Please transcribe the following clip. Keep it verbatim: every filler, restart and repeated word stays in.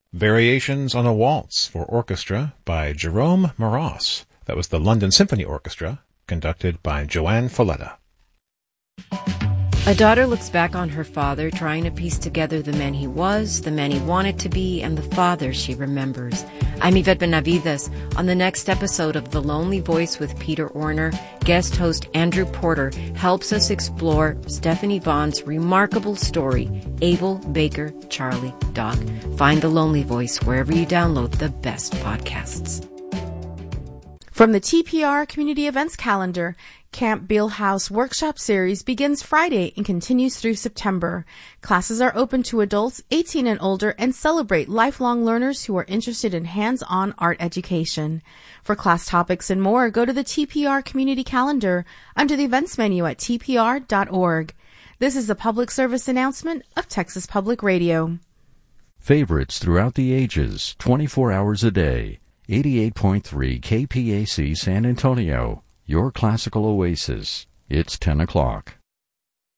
Variations on a Waltz for Orchestra by Jerome Moross. That was the London Symphony Orchestra, conducted by Joanne Folletta. A daughter looks back on her father, trying to piece together the man he was, the man he wanted to be, and the father she remembers. I'm Yvette Benavides. On the next episode of The Lonely Voice with Peter Orner, guest host Andrew Porter helps us explore Stephanie Vaughn's remarkable story, Abel, Baker, Charlie, Doc. Find The Lonely Voice wherever you download the best podcasts. From the T P R Community Events Calendar, Camp Beal House Workshop Series begins Friday and continues through September. Classes are open to adults eighteen and older and celebrate lifelong learners who are interested in hands-on art education. For class topics and more, go to the T P R Community Calendar under the events menu at t p r dot org. This is a public service announcement of Texas Public Radio. Favorites throughout the ages, twenty-four hours a day. eighty-eight point three K P A C San Antonio, your classical oasis. It's ten o'clock.